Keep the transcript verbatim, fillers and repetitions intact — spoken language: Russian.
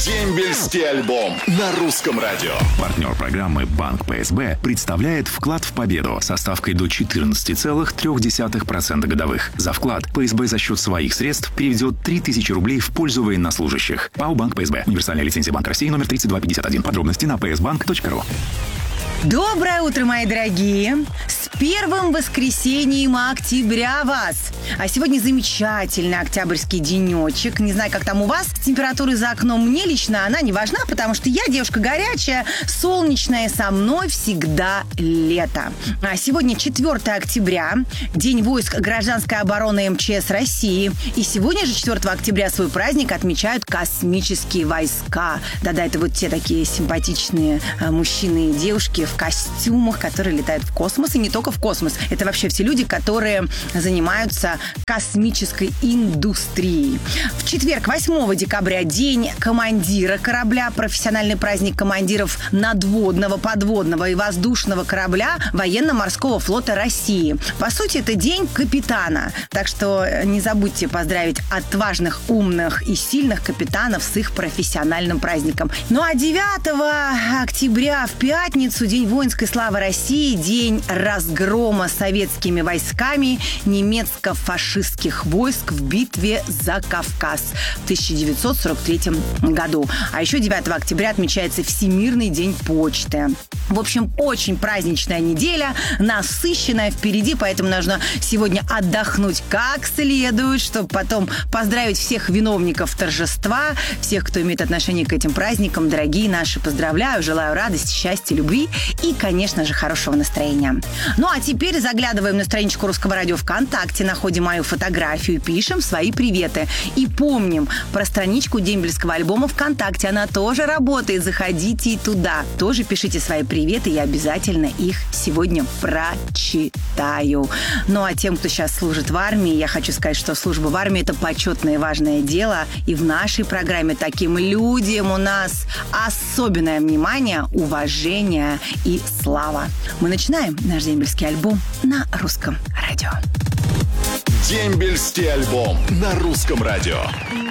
Дембельский альбом на русском радио. Партнер программы «Банк ПСБ» представляет вклад в победу со ставкой до четырнадцать целых три десятых процента годовых. За вклад ПСБ за счет своих средств переведет три тысячи рублей в пользу военнослужащих. ПАО «Банк ПСБ». Универсальная лицензия Банка России номер тридцать два пятьдесят один. Подробности на пэ эс банк точка ру. Доброе утро, мои дорогие! С первым воскресеньем октября вас! А сегодня замечательный октябрьский денечек. Не знаю, как там у вас с температурой за окном. Мне лично она не важна, потому что я девушка горячая, солнечная, со мной всегда лето. А сегодня четвёртое октября, День войск гражданской обороны эм че эс России. И сегодня же, четвёртого октября, свой праздник отмечают космические войска. Да-да, это вот те такие симпатичные мужчины и девушки в костюмах, которые летают в космос, и не только в космос. Это вообще все люди, которые занимаются космической индустрией. В четверг, восьмого декабря, День командира корабля, профессиональный праздник командиров надводного, подводного и воздушного корабля Военно-морского флота России. По сути, это День капитана. Так что не забудьте поздравить отважных, умных и сильных капитанов с их профессиональным праздником. Ну а девятого октября в пятницу День воинской славы России, день разгрома советскими войсками немецко-фашистских войск в битве за Кавказ в тысяча девятьсот сорок третьем году. А еще девятого октября отмечается Всемирный день почты. В общем, очень праздничная неделя, насыщенная впереди, поэтому нужно сегодня отдохнуть как следует, чтобы потом поздравить всех виновников торжества, всех, кто имеет отношение к этим праздникам. Дорогие наши, поздравляю, желаю радости, счастья, любви и, конечно же, хорошего настроения. Ну, а теперь заглядываем на страничку Русского радио ВКонтакте, находим мою фотографию, пишем свои приветы. И помним про страничку дембельского альбома ВКонтакте. Она тоже работает. Заходите и туда. Тоже пишите свои приветы. Я обязательно их сегодня прочитаю. Ну, а тем, кто сейчас служит в армии, я хочу сказать, что служба в армии – это почетное и важное дело. И в нашей программе таким людям у нас особенное внимание, уважение и слава. Мы начинаем наш дембельский альбом на русском радио. Дембельский альбом на русском радио.